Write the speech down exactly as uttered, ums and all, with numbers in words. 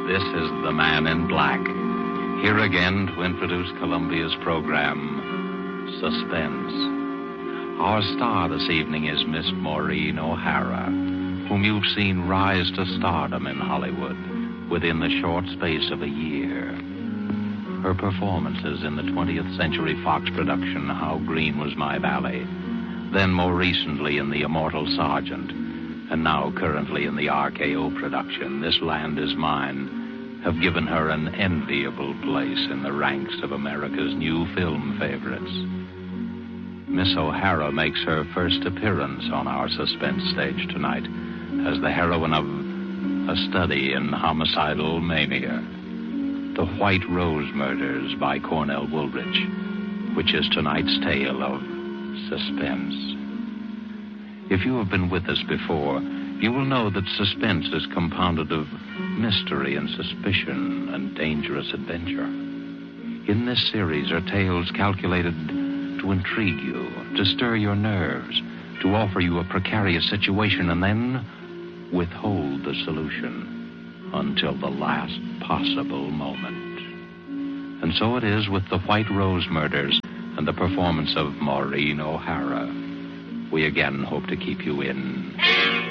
This is The Man in Black. Here again to introduce Columbia's program, Suspense. Our star this evening is Miss Maureen O'Hara, whom you've seen rise to stardom in Hollywood within the short space of a year. Her performances in the twentieth Century Fox production, How Green Was My Valley, then more recently in The Immortal Sergeant, and now currently in the R K O production, This Land Is Mine, have given her an enviable place in the ranks of America's new film favorites. Miss O'Hara makes her first appearance on our suspense stage tonight as the heroine of A Study in Homicidal Mania, The White Rose Murders by Cornell Woolrich, which is tonight's tale of suspense. If you have been with us before, you will know that suspense is compounded of mystery and suspicion and dangerous adventure. In this series are tales calculated to intrigue you, to stir your nerves, to offer you a precarious situation and then withhold the solution until the last possible moment. And so it is with The White Rose Murders and the performance of Maureen O'Hara. We again hope to keep you in